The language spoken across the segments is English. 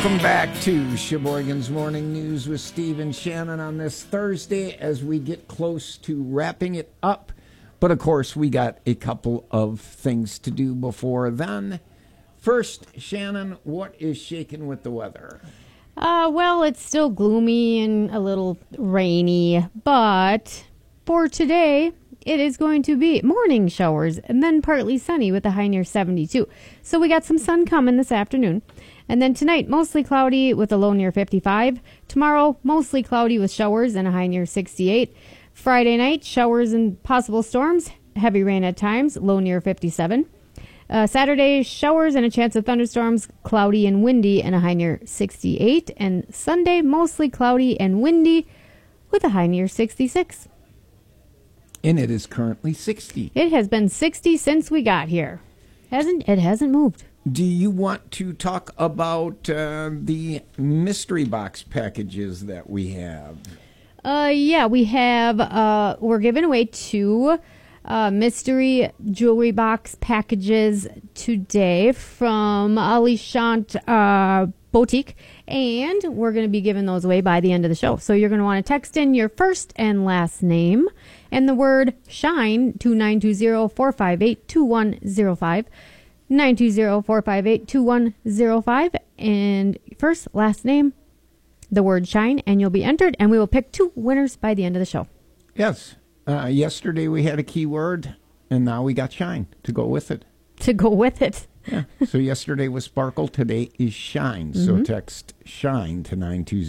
Welcome back to Sheboygan's Morning News with Steve and Shannon on this Thursday as we get close to wrapping it up. But, of course, we got a couple of things to do before then. First, Shannon, what is shaking with the weather? Well, it's still gloomy and a little rainy, but for today, it is going to be morning showers and then partly sunny with a high near 72. So we got some sun coming this afternoon. And then tonight, mostly cloudy with a low near 55. Tomorrow, mostly cloudy with showers and a high near 68. Friday night, showers and possible storms, heavy rain at times, low near 57. Saturday, showers and a chance of thunderstorms, cloudy and windy and a high near 68. And Sunday, mostly cloudy and windy with a high near 66. And it is currently 60. It has been 60 since we got here. It hasn't moved. Do you want to talk about the mystery box packages that we have? Yeah, we have, we're giving away 2 mystery jewelry box packages today from Alishant Boutique, and we're going to be giving those away by the end of the show. So you're going to want to text in your first and last name and the word SHINE to 920-458-2105. 920-458-2105, and first, last name, the word SHINE, and you'll be entered, and we will pick 2 winners by the end of the show. Yes. Yesterday we had a keyword, and now we got SHINE to go with it. To go with it. Yeah. So yesterday was sparkle, today is shine. So text SHINE to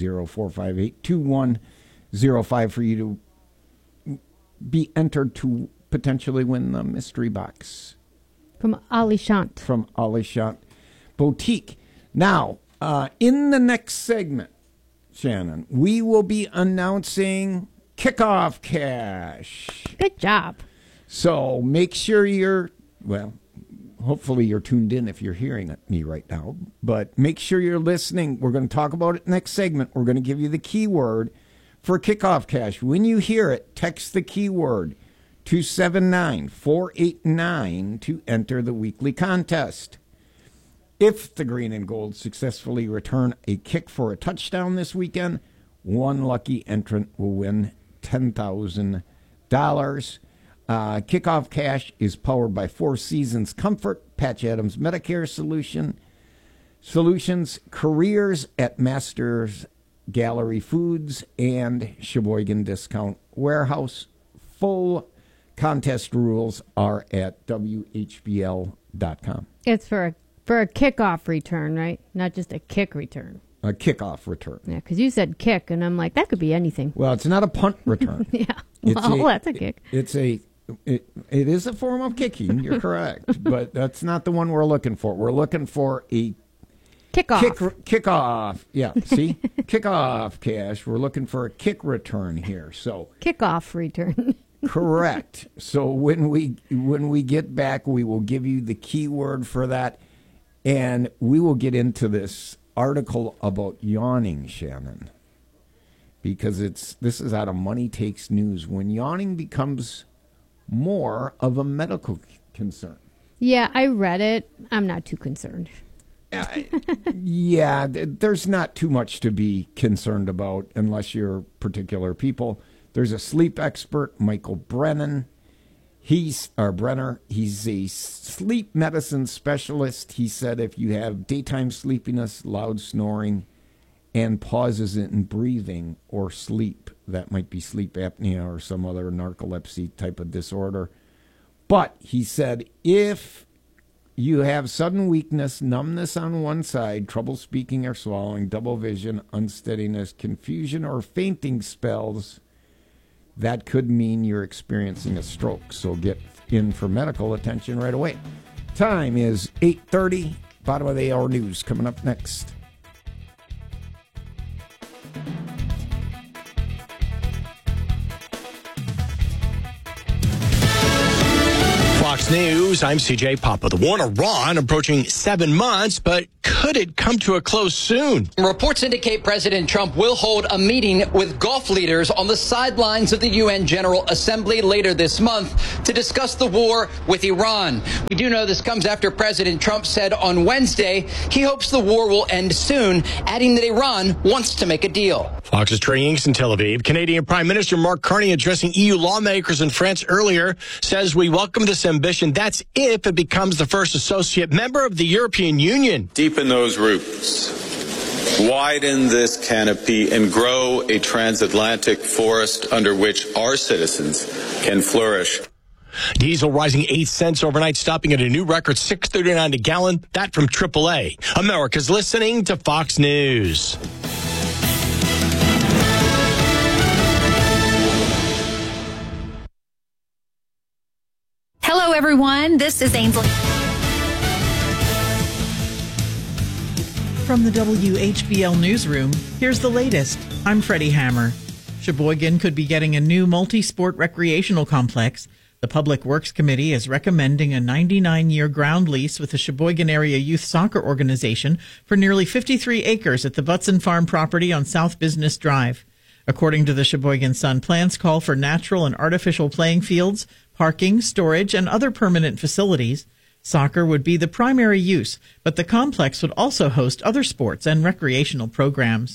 920-458-2105 for you to be entered to potentially win the mystery box. From Alishant. From Alishant Boutique. Now, in the next segment, Shannon, we will be announcing Kickoff Cash. Good job. So make sure hopefully you're tuned in if you're hearing me right now, but make sure you're listening. We're going to talk about it next segment. We're going to give you the keyword for Kickoff Cash. When you hear it, text the keyword 279-489 to enter the weekly contest. If the Green and Gold successfully return a kick for a touchdown this weekend, one lucky entrant will win $10,000. Kickoff Cash is powered by Four Seasons Comfort, Patch Adams Medicare Solutions, Careers at Masters Gallery Foods, and Sheboygan Discount Warehouse. Full contest rules are at WHBL.com. It's for a kickoff return, right? Not just a kick return. A kickoff return. Yeah, because you said kick, and I'm like, that could be anything. Well, it's not a punt return. Yeah, that's a kick. It is a form of kicking. You're correct, but that's not the one we're looking for. We're looking for a kickoff. Kickoff. Yeah, see, kickoff cash. We're looking for a kick return here. So kickoff return. Correct. So when we get back, we will give you the keyword for that, and we will get into this article about yawning, Shannon, because this is out of Money Takes News. When yawning becomes more of a medical concern. Yeah, I read it. I'm not too concerned. Yeah, there's not too much to be concerned about unless you're particular people. There's a sleep expert, Michael Brennan. He's a sleep medicine specialist. He said if you have daytime sleepiness, loud snoring, and pauses in breathing or sleep, that might be sleep apnea or some other narcolepsy type of disorder. But he said if you have sudden weakness, numbness on one side, trouble speaking or swallowing, double vision, unsteadiness, confusion, or fainting spells, that could mean you're experiencing a stroke. So get in for medical attention right away. Time is 8:30. Bottom of the hour news coming up next. Fox News, I'm CJ Papa. The war in Iran approaching 7 months, but could it come to a close soon? Reports indicate President Trump will hold a meeting with Gulf leaders on the sidelines of the UN General Assembly later this month to discuss the war with Iran. We do know this comes after President Trump said on Wednesday he hopes the war will end soon, adding that Iran wants to make a deal. Fox's Trey Inks in Tel Aviv. Canadian Prime Minister Mark Carney, addressing EU lawmakers in France earlier, says we welcome this ambition. That's if it becomes the first associate member of the European Union. Deepen those roots, widen this canopy, and grow a transatlantic forest under which our citizens can flourish. Diesel rising 8 cents overnight, stopping at a new record $6.39 a gallon. That from AAA. America's listening to Fox News. Hello, everyone. This is Ainsley. From the WHBL Newsroom, here's the latest. I'm Freddie Hammer. Sheboygan could be getting a new multi-sport recreational complex. The Public Works Committee is recommending a 99-year ground lease with the Sheboygan Area Youth Soccer Organization for nearly 53 acres at the Butson Farm property on South Business Drive. According to the Sheboygan Sun, plans call for natural and artificial playing fields, parking, storage, and other permanent facilities. Soccer would be the primary use, but the complex would also host other sports and recreational programs.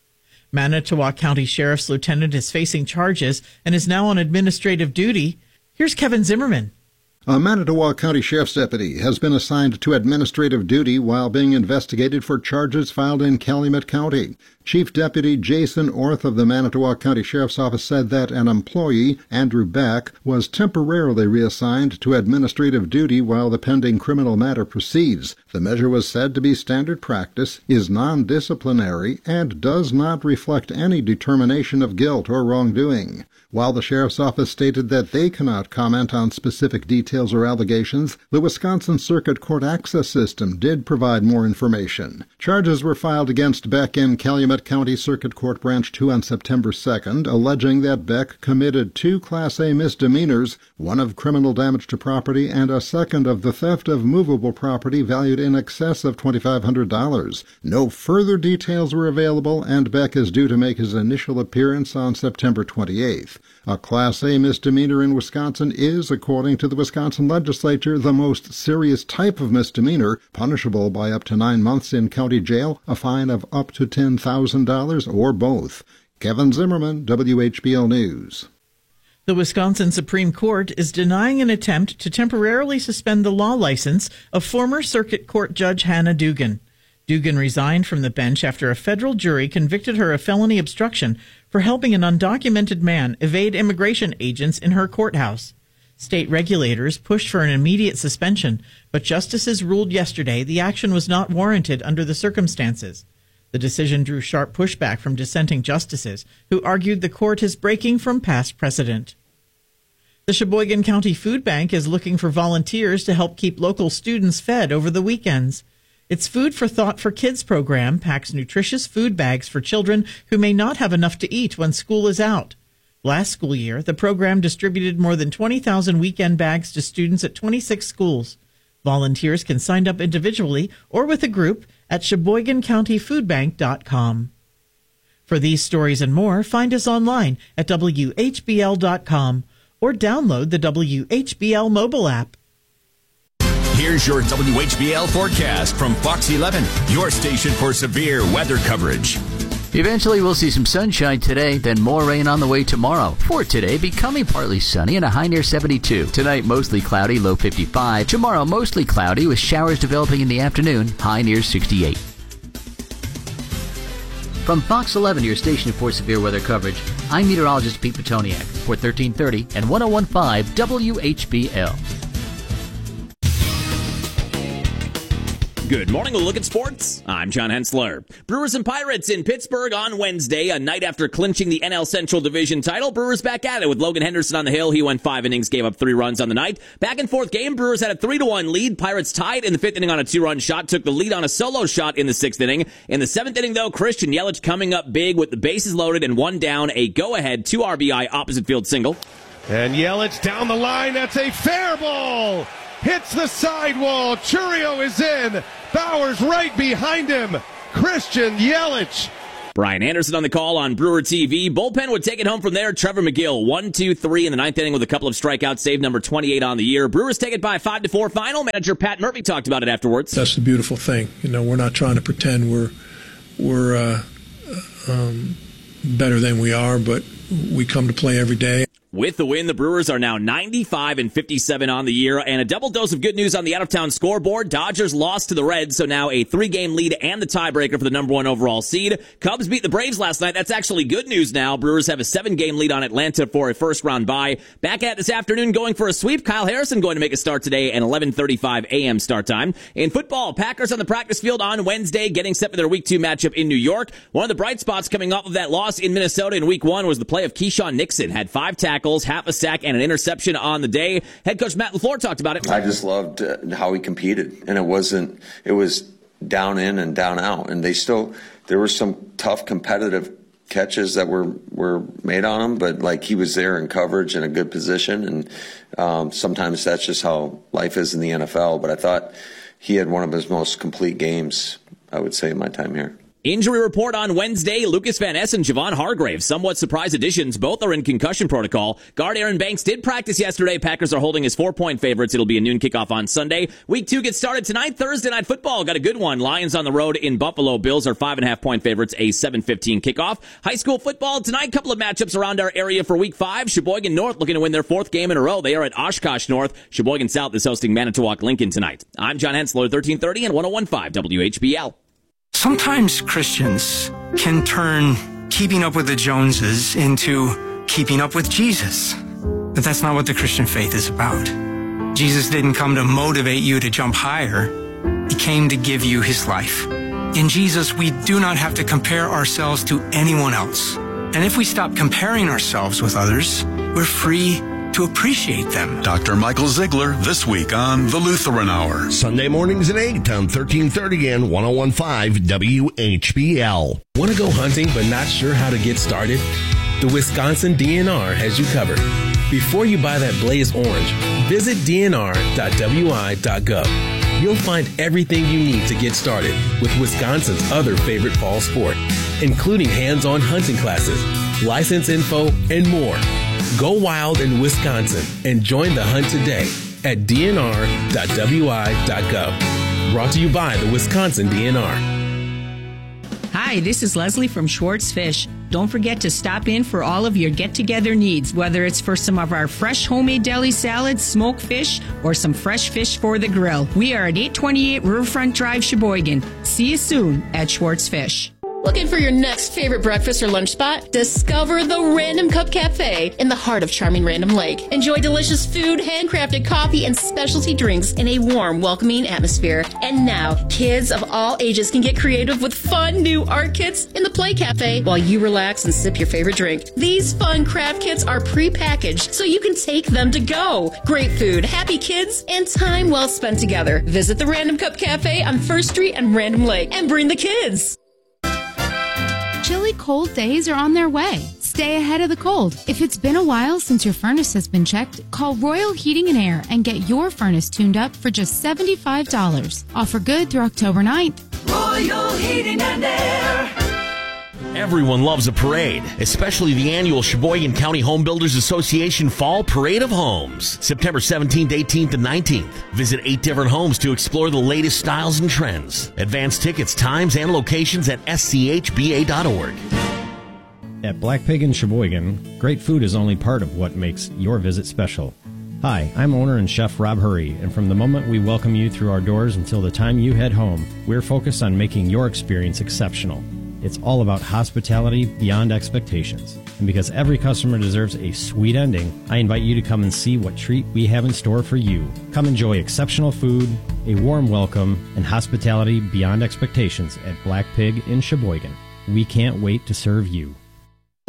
Manitowoc County Sheriff's Lieutenant is facing charges and is now on administrative duty. Here's Kevin Zimmerman. A Manitowoc County Sheriff's deputy has been assigned to administrative duty while being investigated for charges filed in Calumet County. Chief Deputy Jason Orth of the Manitowoc County Sheriff's Office said that an employee, Andrew Beck, was temporarily reassigned to administrative duty while the pending criminal matter proceeds. The measure was said to be standard practice, is non-disciplinary, and does not reflect any determination of guilt or wrongdoing. While the Sheriff's Office stated that they cannot comment on specific details or allegations, the Wisconsin Circuit Court Access System did provide more information. Charges were filed against Beck in Calumet County Circuit Court Branch 2 on September 2nd, alleging that Beck committed 2 Class A misdemeanors, one of criminal damage to property and a second of the theft of movable property valued in excess of $2,500. No further details were available, and Beck is due to make his initial appearance on September 28th. A Class A misdemeanor in Wisconsin is, according to the Wisconsin legislature, the most serious type of misdemeanor, punishable by up to 9 months in county jail, a fine of up to $10,000, or both. Kevin Zimmerman, WHBL News. The Wisconsin Supreme Court is denying an attempt to temporarily suspend the law license of former Circuit Court Judge Hannah Dugan. Dugan resigned from the bench after a federal jury convicted her of felony obstruction for helping an undocumented man evade immigration agents in her courthouse. State regulators pushed for an immediate suspension, but justices ruled yesterday the action was not warranted under the circumstances. The decision drew sharp pushback from dissenting justices, who argued the court is breaking from past precedent. The Sheboygan County Food Bank is looking for volunteers to help keep local students fed over the weekends. Its Food for Thought for Kids program packs nutritious food bags for children who may not have enough to eat when school is out. Last school year, the program distributed more than 20,000 weekend bags to students at 26 schools. Volunteers can sign up individually or with a group at SheboyganCountyFoodBank.com. For these stories and more, find us online at WHBL.com or download the WHBL mobile app. Here's your WHBL forecast from Fox 11, your station for severe weather coverage. Eventually, we'll see some sunshine today, then more rain on the way tomorrow. For today, becoming partly sunny and a high near 72. Tonight, mostly cloudy, low 55. Tomorrow, mostly cloudy with showers developing in the afternoon, high near 68. From Fox 11, your station for severe weather coverage, I'm meteorologist Pete Petoniak for 1330 and 101.5 WHBL. Good morning, we'll look at sports. I'm John Hensler. Brewers and Pirates in Pittsburgh on Wednesday, a night after clinching the NL Central Division title. Brewers back at it with Logan Henderson on the hill. He went 5 innings, gave up 3 runs on the night. Back and forth game, Brewers had a 3-1 lead. Pirates tied in the 5th inning on a 2-run shot, took the lead on a solo shot in the 6th inning. In the 7th inning, though, Christian Yelich coming up big with the bases loaded and 1 down, a go-ahead 2 RBI opposite field single. And Yelich down the line, that's a fair ball! Hits the sidewall. Chourio is in. Bowers right behind him. Christian Yelich. Brian Anderson on the call on Brewer TV. Bullpen would take it home from there. Trevor McGill, 1-2-3 in the ninth inning with a couple of strikeouts, save number 28 on the year. Brewers take it by 5-4 final. Manager Pat Murphy talked about it afterwards. That's the beautiful thing. We're not trying to pretend we're better than we are, but we come to play every day. With the win, the Brewers are now 95-57 on the year, and a double dose of good news on the out-of-town scoreboard. Dodgers lost to the Reds, so now a 3-game lead and the tiebreaker for the number 1 overall seed. Cubs beat the Braves last night. That's actually good news now. Brewers have a 7-game lead on Atlanta for a first-round bye. Back at this afternoon, going for a sweep. Kyle Harrison going to make a start today at 11:35 a.m. start time. In football, Packers on the practice field on Wednesday, getting set for their Week 2 matchup in New York. One of the bright spots coming off of that loss in Minnesota in Week 1 was the play of Keyshawn Nixon. Had 5 tackles, half a sack, and an interception on the day. Head coach Matt LaFleur talked about it. I just loved how he competed, and it was down in and down out, and there were some tough competitive catches that were made on him, but he was there in coverage in a good position, and sometimes that's just how life is in the NFL. But I thought he had one of his most complete games, I would say, in my time here. Injury report on Wednesday. Lucas Van Ness and Javon Hargrave, somewhat surprise additions. Both are in concussion protocol. Guard Aaron Banks did practice yesterday. Packers are holding as 4-point favorites. It'll be a noon kickoff on Sunday. Week 2 gets started tonight. Thursday Night Football. Got a good one. Lions on the road in Buffalo. Bills are 5.5-point favorites. A 7:15 kickoff. High school football tonight. Couple of matchups around our area for Week 5. Sheboygan North looking to win their 4th game in a row. They are at Oshkosh North. Sheboygan South is hosting Manitowoc Lincoln tonight. I'm John Hensler, 1330 and 101.5 WHBL. Sometimes Christians can turn keeping up with the Joneses into keeping up with Jesus. But that's not what the Christian faith is about. Jesus didn't come to motivate you to jump higher. He came to give you his life. In Jesus, we do not have to compare ourselves to anyone else. And if we stop comparing ourselves with others, we're free to appreciate them. Dr. Michael Ziegler this week on The Lutheran Hour. Sunday mornings at 8 on 1330 and 101.5 WHBL. Want to go hunting but not sure how to get started? The Wisconsin DNR has you covered. Before you buy that Blaze Orange, visit dnr.wi.gov. You'll find everything you need to get started with Wisconsin's other favorite fall sport, including hands-on hunting classes, license info, and more. Go wild in Wisconsin and join the hunt today at dnr.wi.gov. Brought to you by the Wisconsin DNR. Hi, this is Leslie from Schwartz Fish. Don't forget to stop in for all of your get-together needs, whether it's for some of our fresh homemade deli salads, smoked fish, or some fresh fish for the grill. We are at 828 Riverfront Drive, Sheboygan. See you soon at Schwartz Fish. Looking for your next favorite breakfast or lunch spot? Discover the Random Cup Cafe in the heart of charming Random Lake. Enjoy delicious food, handcrafted coffee, and specialty drinks in a warm, welcoming atmosphere. And now, kids of all ages can get creative with fun new art kits in the Play Cafe while you relax and sip your favorite drink. These fun craft kits are pre-packaged so you can take them to go. Great food, happy kids, and time well spent together. Visit the Random Cup Cafe on 1st Street and Random Lake and bring the kids. Chilly cold days are on their way. Stay ahead of the cold. If it's been a while since your furnace has been checked, call Royal Heating and Air and get your furnace tuned up for just $75. Offer good through October 9th. Royal Heating and Air. Everyone loves a parade, especially the annual Sheboygan County Home Builders Association Fall Parade of Homes, September 17th, 18th, and 19th. Visit 8 different homes to explore the latest styles and trends. Advance tickets, times, and locations at schba.org. At Black Pig in Sheboygan, great food is only part of what makes your visit special. Hi, I'm owner and chef Rob Hurry, and from the moment we welcome you through our doors until the time you head home, we're focused on making your experience exceptional. It's all about hospitality beyond expectations. And because every customer deserves a sweet ending, I invite you to come and see what treat we have in store for you. Come enjoy exceptional food, a warm welcome, and hospitality beyond expectations at Black Pig in Sheboygan. We can't wait to serve you.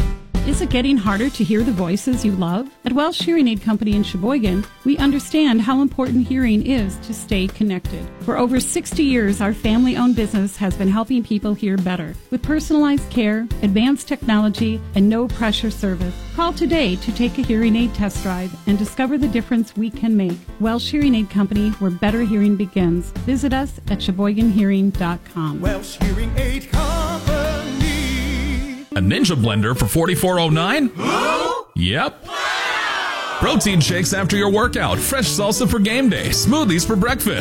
Is it getting harder to hear the voices you love? At Welsh Hearing Aid Company in Sheboygan, we understand how important hearing is to stay connected. For over 60 years, our family-owned business has been helping people hear better with personalized care, advanced technology, and no-pressure service. Call today to take a hearing aid test drive and discover the difference we can make. Welsh Hearing Aid Company, where better hearing begins. Visit us at SheboyganHearing.com. Welsh Hearing Aid Company. A Ninja blender for $44.09? Yep. Protein shakes after your workout, fresh salsa for game day, smoothies for breakfast.